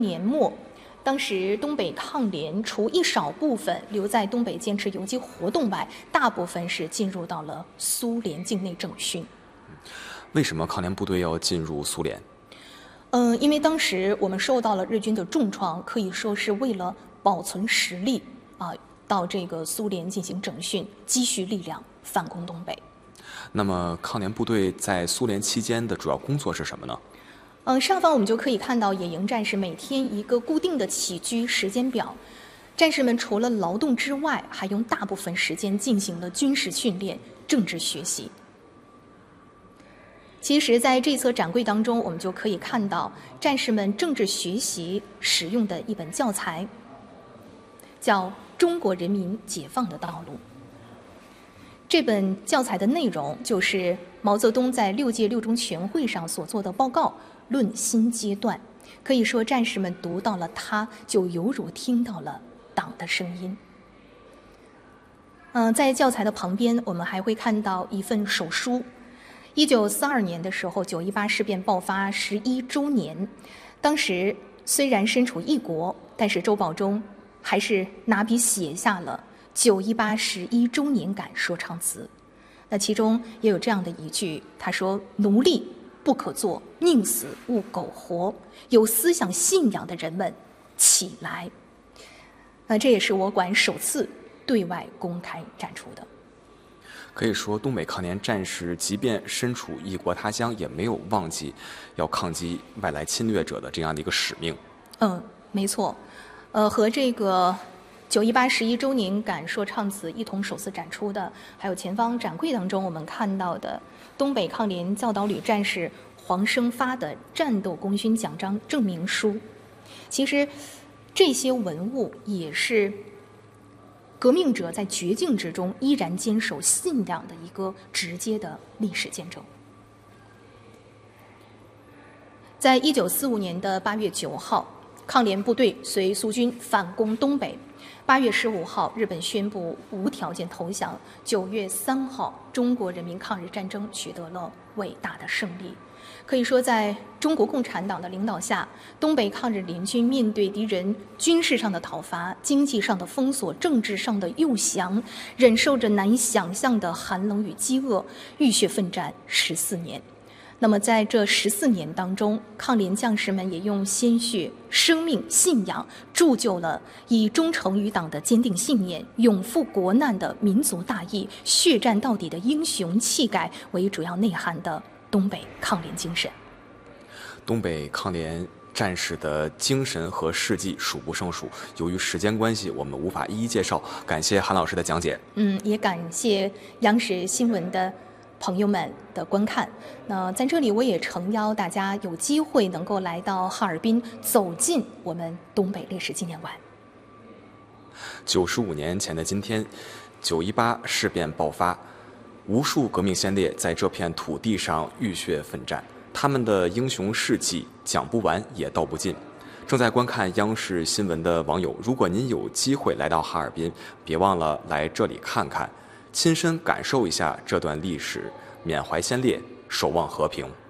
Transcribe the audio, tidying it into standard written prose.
年末，当时东北抗联除一少部分留在东北坚持游击活动外，大部分是进入到了苏联境内整训。 为什么抗联部队要进入苏联？ 因为当时我们受到了日军的重创，可以说是为了保存实力到这个苏联进行整训，积蓄力量，反攻东北。 那么抗联部队在苏联期间的主要工作是什么呢？ 上方我们就可以看到野营战士每天一个固定的起居时间表。战士们除了劳动之外，还用大部分时间进行了军事训练、政治学习。其实在这册展柜当中，我们就可以看到战士们政治学习使用的一本教材，叫《中国人民解放的道路》。这本教材的内容就是毛泽东在6届六中全会上所做的报告《论新阶段》，可以说战士们读到了它，就犹如听到了党的声音。在教材的旁边，我们还会看到一份手书。1942年的时候，9·18事变爆发11周年，当时虽然身处异国，但是周保中还是拿笔写下了9·1811周年感说唱词。那其中也有这样的一句，他说：“奴隶不可做，宁死勿苟活。有思想信仰的人们起来。”这也是我馆首次对外公开展出的。 可以说，东北抗联战士即便身处异国他乡，也没有忘记要抗击外来侵略者的这样的一个使命。 没错。和这个9·1811周年感说唱词一同首次展出的，还有前方展柜当中我们看到的东北抗联教导旅战士黄生发的战斗功勋奖章证明书。其实这些文物也是革命者在绝境之中依然坚守信仰的一个直接的历史见证。在1945年的8月9号，抗联部队随苏军反攻东北。8月15号，日本宣布无条件投降。9月3号，中国人民抗日战争取得了伟大的胜利。可以说，在中国共产党的领导下，东北抗日联军面对敌人军事上的讨伐、经济上的封锁、政治上的诱降，忍受着难以想象的寒冷与饥饿，浴血奋战14年。那么在这14年当中，抗联将士们也用鲜血、生命、信仰铸就了以忠诚于党的坚定信念、永赴国难的民族大义、血战到底的英雄气概为主要内涵的东北抗联精神。 东北抗联战士的精神和事迹数不胜数，由于时间关系，我们无法一一介绍。感谢韩老师的讲解。 也感谢央视新闻的朋友们的观看。那在这里我也诚邀大家有机会能够来到哈尔滨，走进我们东北历史纪念馆。 95年前的今天，9·18事变爆发，无数革命先烈在这片土地上浴血奋战，他们的英雄事迹讲不完也道不尽。正在观看央视新闻的网友，如果您有机会来到哈尔滨，别忘了来这里看看，亲身感受一下这段历史，缅怀先烈，守望和平。